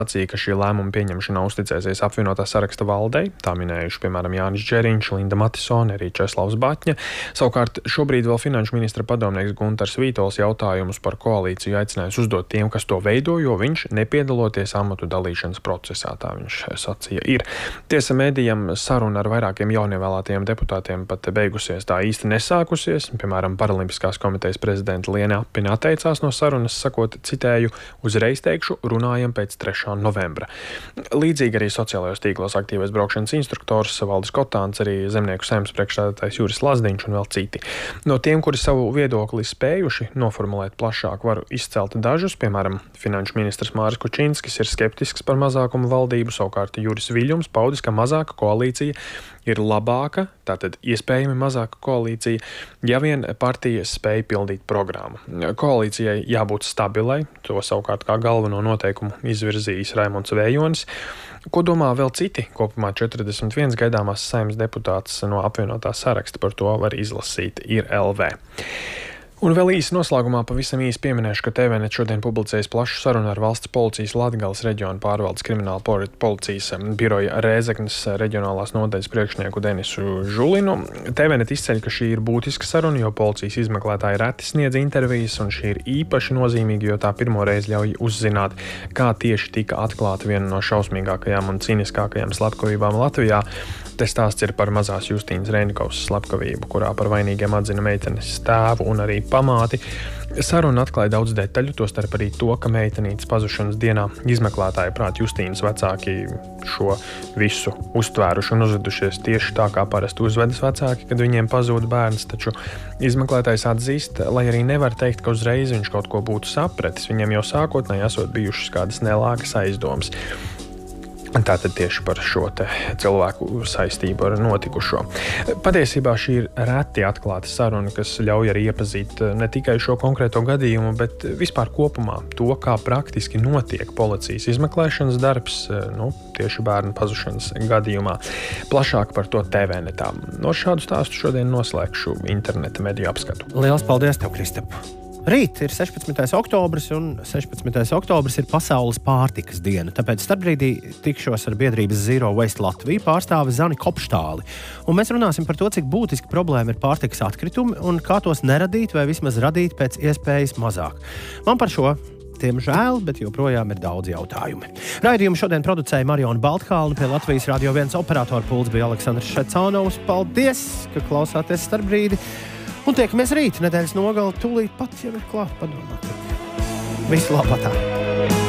sacīja, ka šī lēmuma pieņemšanā uzticēsies apvienotā saraksta valdei. Tā minējuši, piemēram, Jānis Džeriņš, Linda Matisone, arī Česlavs Baķņa. Savukārt šobrīd vēl finanšu ministra padomnieks Guntars Vītols jautājumus par koalīciju aicinājis uzdot tiem, kas to veido, jo viņš nepiedaloties amatu dalīšanas procesā, tā viņš sacīja ir. Tiesa mēdījam saruna ar vairākiem jaunievēlētajiem deputātiem pat beigusies tā īsti nesākusies. Piemēram, Paralimpiskās komitejas prezidenta Liene Apine atteicās no sarunas, sakot, citēju, uzreiz teikšu, runājam pēc 3. novembra. Līdzīgi arī sociālajos tīklos aktīvais braukšanas instruktors Valdis Kotāns, arī Zemnieku saimnes priekšsēdētājs Juris Lazdiņš un vēl citi. No tiem, kuri savu viedokli spējuši noformulēt plašāk, varu izcelt dažus, piemēram, finanšu ministrs Māris Kučinskis ir skeptisks par mazākumu valdību, savukārt Juris Viļņums paudis, ka mazāka koalīcija ir labāka, tātad iespējami mazāka koalīcija, ja vien partijas spēja pildīt programmu. Koalīcijai jābūt stabilai, to savukārt kā galveno noteikumu izvirzījis Raimonds Vējonis. Ko domā vēl citi? Kopumā 41 gaidāmās saimnes deputāts no apvienotā saraksta, par to var izlasīt ir LV. Un vēl īsi noslēgumā pavisam īsi pieminēšu, ka TVNet šodien publicējas plašu sarunu ar valsts policijas Latgales reģiona pārvaldes krimināla policijas biroja Rēzeknes reģionālās nodaļas priekšnieku Denisu Žulinu. TVNet izceļ, ka šī ir būtiska saruna, jo policijas izmeklētāji reti sniedz intervijas, un šī ir īpaši nozīmīga, jo tā pirmo reizi ļauj uzzināt, kā tieši tika atklāta viena no šausmīgākajām un cīniskākajām slepkavībām Latvijā. Te stāsts ir par mazās Justīnas Reinikaus slepkavību, kurā par vainīgiem atzina meitenes tēvu un arī pamāti. Saruna atklāja daudz detaļu, tostarp arī to, ka meitenītes pazušanas dienā izmeklētāji prāt Justīnas vecāki šo visu uztvēruši un uzvedušies tieši tā, kā parasti uzvedas vecāki, kad viņiem pazūd bērns, taču izmeklētājs atzīst, lai arī nevar teikt, ka uzreiz viņš kaut ko būtu sapratis, viņiem jau sākotnēji esot bijušas kādas nelāgas aizdomas. Tātad tieši par šo te cilvēku saistību ar notikušo. Patiesībā šī ir reti atklāta saruna, kas ļauj arī iepazīt ne tikai šo konkrēto gadījumu, bet vispār kopumā to, kā praktiski notiek policijas izmeklēšanas darbs, tieši bērnu pazušanas gadījumā. Plašāk par to TVNetā. No šādu stāstu šodien noslēgšu interneta mediju apskatu. Lielas paldies tev, Kristap! Rīt ir 16. oktobris, un 16. oktobris ir Pasaules pārtikas diena. Tāpēc starpbrīdī tikšos ar biedrības Zero Waste Latviju pārstāvi Zani Kopštāli. Un mēs runāsim par to, cik būtiski problēma ir pārtikas atkritumi un kā tos neradīt vai vismaz radīt pēc iespējas mazāk. Man par šo diemžēl, bet joprojām ir daudz jautājumi. Raidījumu šodien producēja Mariona Baltkalna, pie Latvijas Radio 1 operatora pults bija Aleksandrs Šecānovs. Paldies, ka klausāties starpbrīdi! Un tiekamies rīt, nedēļas nogali tūlīt pat jau ir klāt, padomāt. Visu labu!